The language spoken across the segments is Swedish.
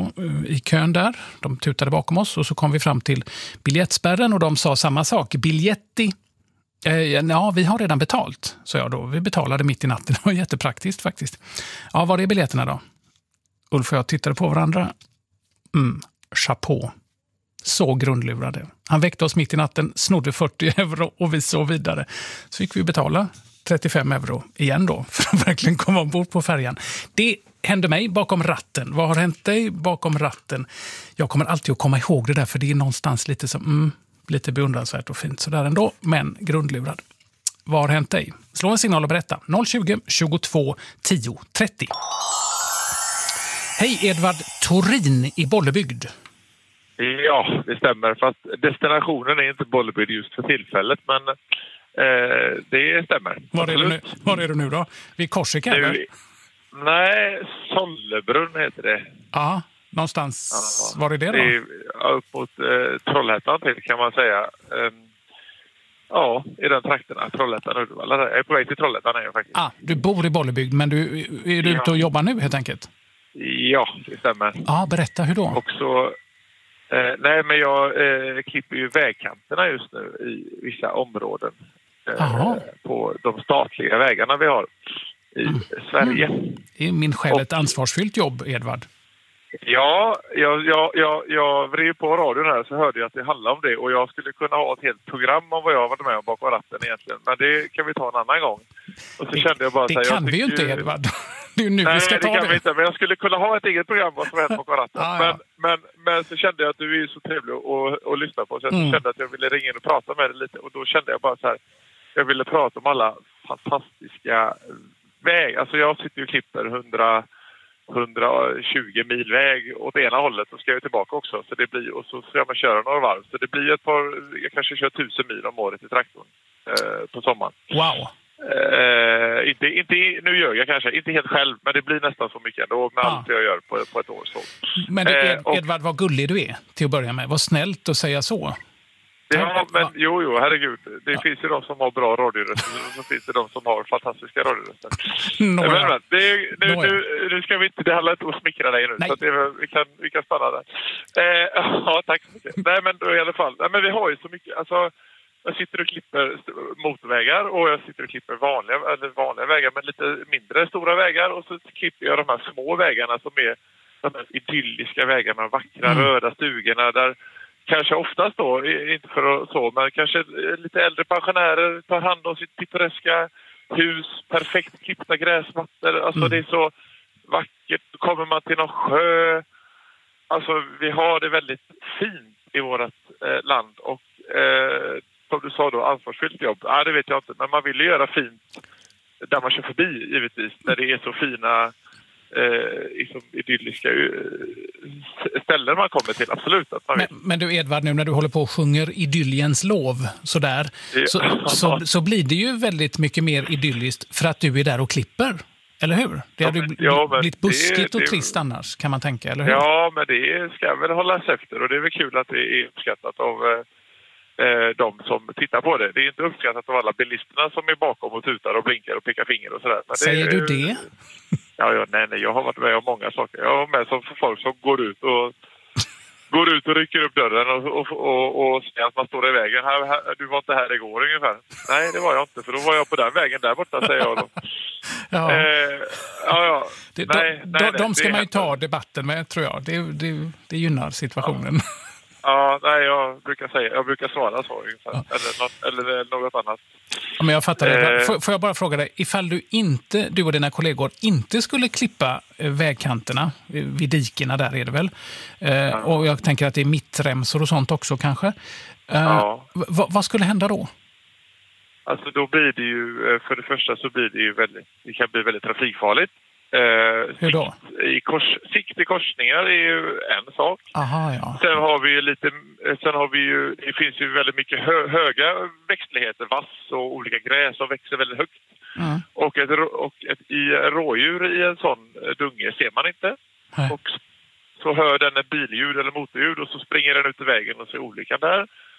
då i kön där. De tutade bakom oss och så kom vi fram till biljettspärren och de sa samma sak. Biljetti. Ja, vi har redan betalt, sa jag då. Vi betalade mitt i natten. Det var jättepraktiskt faktiskt. Ja, var är biljetterna då? Ulf och jag tittade på varandra. Chapeau. Så grundlurade. Han väckte oss mitt i natten, snodde 40 euro och vi så vidare. Så fick vi betala 35 euro igen då för att verkligen komma ombord på färjan. Det hände mig bakom ratten. Vad har hänt dig bakom ratten? Jag kommer alltid att komma ihåg det där för det är någonstans lite som lite beundransvärt och fint sådär ändå, men grundlurad. Vad har hänt dig? Slå en signal och berätta. 020 22 10 30. Hej, Edvard Torin i Bollebygd. Ja, det stämmer. Fast destinationen är inte Bollebygd just för tillfället, men det stämmer. Var är du nu då? Vid Korsika, eller? Nej, Sollebrunn heter det. Ja, någonstans. Var är det då? Det är upp mot Trollhättan till, kan man säga. Ja, i den trakterna. Trollhättan, Uddevalla. Jag är på väg till Trollhättan är jag faktiskt. Du bor i Bollebygd, men är du ute och jobbar nu helt enkelt? Ja, det stämmer. Ja, berätta, hur då? Och så, nej, men jag klipper ju vägkanterna just nu i vissa områden. På de statliga vägarna vi har i Sverige. Det är min själ ett ansvarsfyllt jobb, Edvard. Ja, jag vred på radion här så hörde jag att det handlar om det. Och jag skulle kunna ha ett helt program om vad jag har varit med om bakom ratten egentligen. Men det kan vi ta en annan gång. Och så kände jag bara det kan vi ju inte, Edvard. Det är ju nu vi ska ta det. Nej, det kan vi inte. Men jag skulle kunna ha ett eget program vad som hänt bakom ratten. Men så kände jag att du är så trevlig att lyssna på. Så jag kände att jag ville ringa in och prata med dig lite. Och då kände jag bara så här. Jag ville prata om alla fantastiska vägar. Alltså jag sitter ju och klipper 120 mil väg åt ena hållet och ska jag tillbaka också. Så det blir, och så ska man köra några varv. Så det blir jag kanske kör 1000 mil om året i traktorn på sommaren. Wow! Inte, nu gör jag kanske, inte helt själv, men det blir nästan så mycket ändå med allt jag gör på ett år. Så. Men Edvard, vad gullig du är till att börja med. Vad snällt att säga så. Ja, men jo, herregud. Det finns ju de som har bra radioröster och så finns det de som har fantastiska radioröster. Nu ska vi inte, det handlar inte om att smickra dig nu. Nej. Så att vi kan stanna där. Ja, tack så mycket. Nej, men då i alla fall. Nej, men vi har ju så mycket, alltså jag sitter och klipper motorvägar och jag sitter och klipper vanliga vägar, men lite mindre stora vägar, och så klipper jag de här små vägarna som är de här idylliska vägarna, vackra röda stugorna där kanske oftast då, inte för att så, men kanske lite äldre pensionärer tar hand om sitt pittoreska hus, perfekt klippta gräsmattor. Alltså det är så vackert. Kommer man till någon sjö. Alltså vi har det väldigt fint i vårt land. Och som du sa då, ansvarsfyllt jobb. Ja, det vet jag inte. Men man vill ju göra fint där man kör förbi, givetvis. När det är så fina idylliska ställen man kommer till, absolut. Att man men du Edvard, nu när du håller på och sjunger idylliens lov sådär, så blir det ju väldigt mycket mer idylliskt för att du är där och klipper, eller hur? Det hade blivit buskigt och trist annars, kan man tänka, eller hur? Ja, men det ska väl hållas efter, och det är väl kul att det är uppskattat av de som tittar på det. Det är inte uppskattat av alla bilisterna som är bakom och tutar och blinkar och pekar finger och sådär. Men säger du det? Nej, jag har varit med om många saker. Jag har med som folk som går ut och rycker upp dörren och säger att man står i vägen. Du var inte här igår ungefär. Nej, det var jag inte, för då var jag på den vägen där borta, säger jag då. De ska man ju ta debatten med, tror jag. Det gynnar situationen. Ja, nej, jag brukar svara så ungefär. Ja. Eller något annat. Ja, men jag fattar det. Får jag bara fråga dig, ifall du och dina kollegor inte skulle klippa vägkanterna vid dikena, där är det väl? Och jag tänker att det är mittremsor och sånt också kanske. Vad skulle hända då? Alltså då blir det ju, för det första så blir det ju det kan bli väldigt trafikfarligt. Hur då? Sikt i korsningar är ju en sak. Aha, ja. Sen har vi ju det finns ju väldigt mycket höga växtligheter, vass och olika gräs som växer väldigt högt. Och ett rådjur i en sån dunge ser man inte. Och så hör den en billjud eller motorljud och så springer den ut i vägen och ser olyckan där.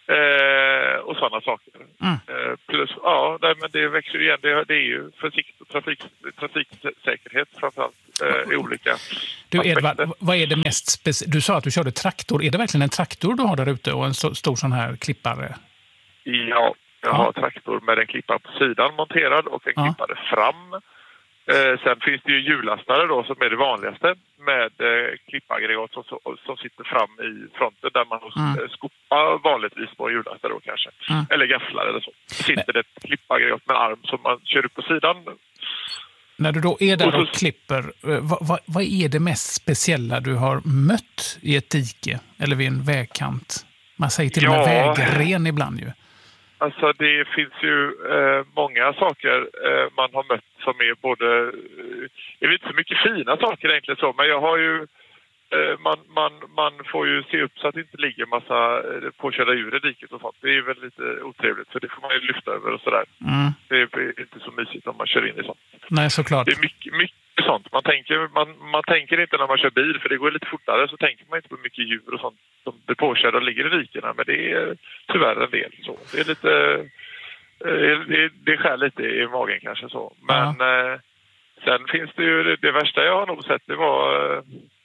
Och sådana saker. Plus, ja, men det växer igen. Det är ju trafiksäkerhet framförallt i olika Du Edvard, vad är det mest du sa att du körde traktor. Är det verkligen en traktor du har där ute och en stor sån här klippare? Ja, jag har traktor med en klippare på sidan monterad och en klippare fram. Sen finns det ju hjullastare då som är det vanligaste med klippaggregat som sitter fram i fronten där man skopar vanligtvis på hjullastare då kanske. Eller gafflar eller så. Sitter det ett klippaggregat med arm som man kör upp på sidan. När du då är där och klipper, vad är det mest speciella du har mött i ett dike eller vid en vägkant? Man säger till och med vägren ibland ju. Alltså det finns ju många saker man har mött som är både, jag vet inte så mycket fina saker egentligen så, men jag har ju, man får ju se upp så att det inte ligger massa påkörda djur i diket och sånt. Det är väl lite otrevligt för det får man ju lyfta över och sådär. Det är inte så mysigt om man kör in i sånt. Nej, såklart. Det är mycket sånt. Man tänker inte när man kör bil för det går lite fortare så tänker man inte på mycket djur och sånt som blir påkörda och ligger i dikena, men det är tyvärr en del så. Det är lite det skär lite i magen kanske så. Men sen finns det ju det värsta jag har nog sett det var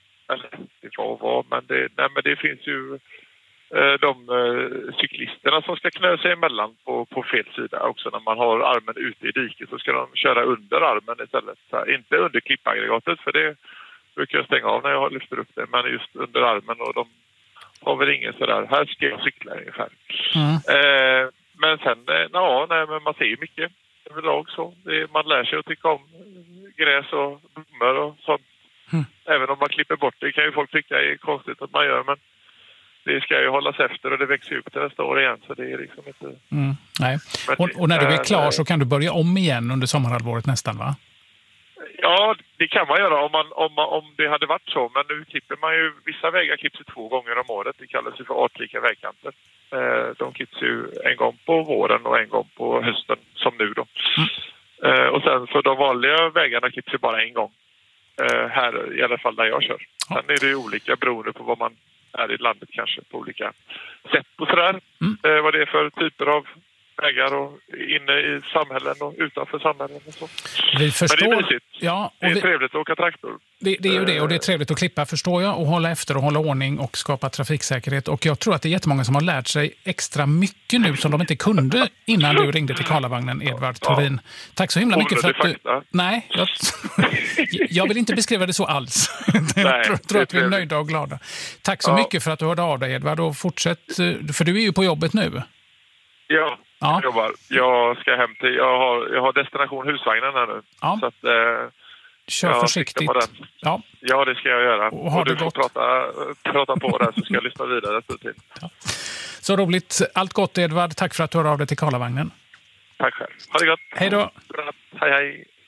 men det finns ju de cyklisterna som ska knö sig emellan på fel sida också. När man har armen ute i diket så ska de köra under armen istället. Inte under klippaggregatet för det brukar jag stänga av när jag lyfter upp det. Men just under armen och de har väl ingen sådär, här ska jag cykla ungefär. Men sen, men man ser ju mycket överlag så. Man lär sig att tycka om gräs och blommor och sånt. Även om man klipper bort det kan ju folk tycka är konstigt att man gör, men det ska ju hållas efter och det växer upp till nästa år igen så det är liksom inte... Nej. Och när du är klar så kan du börja om igen under sommarhalvåret nästan, va? Ja, det kan man göra om det hade varit så, men nu klipper man ju, vissa vägar klipps 2 gånger om året, det kallas ju för artlika vägkanter. De klipps ju en gång på våren och en gång på hösten som nu då. Och sen så de vanliga vägarna klipps ju bara en gång. Här i alla fall där jag kör. Sen är det ju olika beroende på vad man är i landet kanske på olika sätt och sådär. Vad det är för typer av vägar och inne i samhällen och utanför samhällen och så. Vi förstår. Men det är mysigt. Ja, det är trevligt att åka traktor. Det är ju det och det är trevligt att klippa förstår jag och hålla efter och hålla ordning och skapa trafiksäkerhet och jag tror att det är jättemånga som har lärt sig extra mycket nu som de inte kunde innan du ringde till Karlavagnen, Edvard Thorin. Tack så himla mycket för att du... Nej, jag vill inte beskriva det så alls. Jag tror att vi är nöjda och glada. Tack så mycket för att du hörde av dig, Edvard, och fortsätt, för du är ju på jobbet nu. Ja. Jag jobbar. Jag ska hem till... Jag har destination husvagnen här nu. Ja. Så att, kör försiktigt. Ja, det ska jag göra. Och du får prata på där så ska jag lyssna vidare. Så roligt. Allt gott, Edvard. Tack för att du hör av dig till Karlavagnen. Tack själv. Ha det gott. Hej då. Hej, hej.